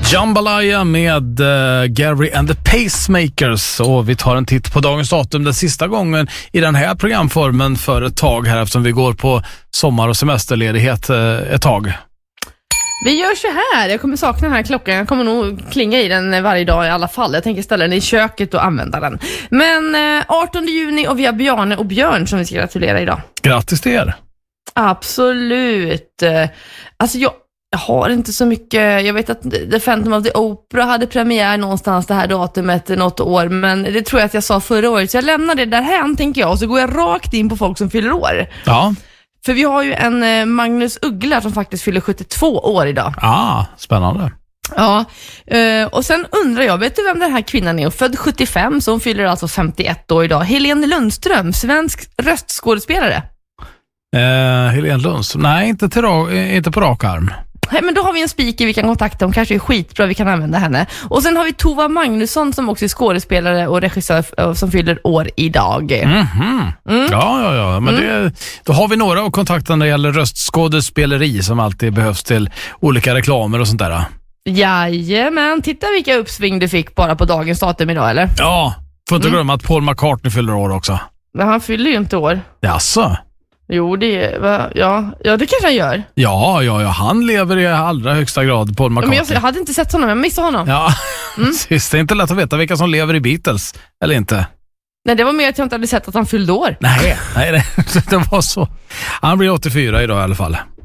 Jambalaya med Gary and the Pacemakers, och vi tar en titt på dagens datum, den sista gången i den här programformen för ett tag här, eftersom vi går på sommar- och semesterledighet ett tag. Vi gör så här, jag kommer sakna den här klockan, jag kommer nog klinga i den varje dag i alla fall. Jag tänker ställa den i köket och använda den. Men 18 juni och vi har Bjarne och Björn som vi ska gratulera idag. Grattis till er! Absolut. Alltså jag har inte så mycket. Jag vet att The Phantom of the Opera hade premiär någonstans det här datumet något år, men det tror jag att jag sa förra året, så jag lämnar det där här, tänker jag, och så går jag rakt in på folk som fyller år. Ja. För vi har ju en Magnus Uggla som faktiskt fyller 72 år idag. Spännande. Ja, och sen undrar jag, vet du vem den här kvinnan är? Född 75, så hon fyller alltså 51 år idag. Helene Lundström, svensk röstskådespelare. Helene Lundström? Nej, inte på rak arm. Nej, men då har vi en speaker vi kan kontakta, hon kanske är skitbra, vi kan använda henne. Och sen har vi Tova Magnusson som också är skådespelare och regissör som fyller år idag. Ja, men då har vi några att kontakta när det gäller röstskådespeleri som alltid behövs till olika reklamer och sånt där. Jajamän, titta vilka uppsving du fick bara på dagens datum idag, eller? Ja, får inte glömma att Paul McCartney fyller år också. Men han fyller ju inte år. Jaså? Jo, det kanske han gör. Ja, han lever i allra högsta grad, Paul McCartney. Men jag hade inte sett honom, jag missade honom. Ja, det är inte lätt att veta vilka som lever i Beatles, eller inte. Nej, det var mer att jag inte hade sett att han fyllde år. Nej, det var så. Han blir 84 idag i alla fall.